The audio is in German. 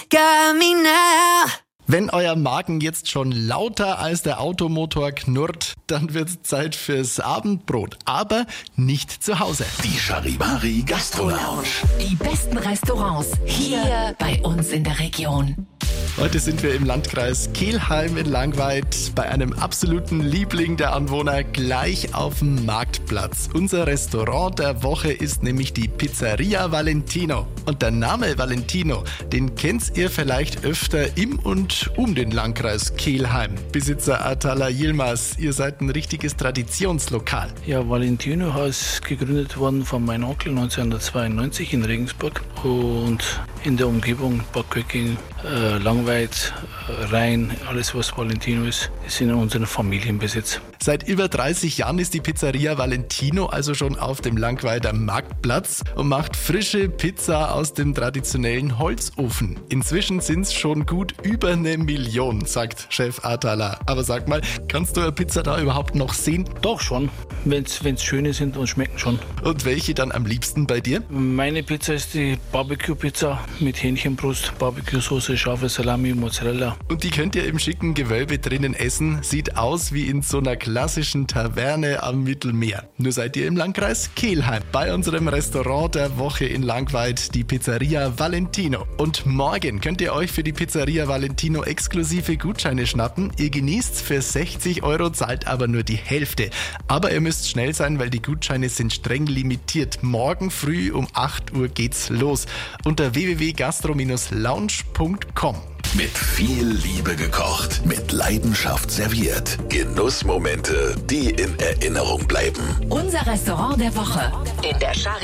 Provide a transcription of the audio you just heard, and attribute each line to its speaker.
Speaker 1: got me now.
Speaker 2: Wenn euer Magen jetzt schon lauter als der Automotor knurrt, dann wird's Zeit fürs Abendbrot. Aber nicht zu Hause.
Speaker 3: Die Charivari Gastro Lounge.
Speaker 4: Die besten Restaurants hier bei uns in der Region.
Speaker 2: Heute sind wir im Landkreis Kelheim in Langweid bei einem absoluten Liebling der Anwohner gleich auf dem Marktplatz. Unser Restaurant der Woche ist nämlich die Pizzeria Valentino. Und der Name Valentino, den kennt ihr vielleicht öfter im und um den Landkreis Kelheim. Besitzer Atala Yilmaz, ihr seid ein richtiges Traditionslokal.
Speaker 5: Ja, Valentino ist gegründet worden von meinem Onkel 1992 in Regensburg und in der Umgebung Bad Köcking, Langweid, Rhein, alles was Valentino ist in unserem Familienbesitz.
Speaker 2: Seit über 30 Jahren ist die Pizzeria Valentino also schon auf dem Langweider Marktplatz und macht frische Pizza aus dem traditionellen Holzofen. Inzwischen sind es schon gut über 1 Million, sagt Chef Atala. Aber sag mal, kannst du eine Pizza da überhaupt noch sehen?
Speaker 5: Doch schon, wenn's schöne sind und schmecken schon.
Speaker 2: Und welche dann am liebsten bei dir?
Speaker 5: Meine Pizza ist die Barbecue-Pizza mit Hähnchenbrust, Barbecue-Soße, scharfe Salami, Mozzarella.
Speaker 2: Und die könnt ihr im schicken Gewölbe drinnen essen. Sieht aus wie in so einer klassischen Taverne am Mittelmeer. Nur seid ihr im Landkreis Kelheim. Bei unserem Restaurant der Woche in Langweid, die Pizzeria Valentino. Und morgen könnt ihr euch für die Pizzeria Valentino exklusive Gutscheine schnappen. Ihr genießt's für 60 €, zahlt aber nur die Hälfte. Aber ihr müsst schnell sein, weil die Gutscheine sind streng limitiert. Morgen früh um 8 Uhr geht's los. Unter www.gastro-lounge.com.
Speaker 3: Mit viel Liebe gekocht, mit Leidenschaft serviert. Genussmomente, die in Erinnerung bleiben.
Speaker 4: Unser Restaurant der Woche in der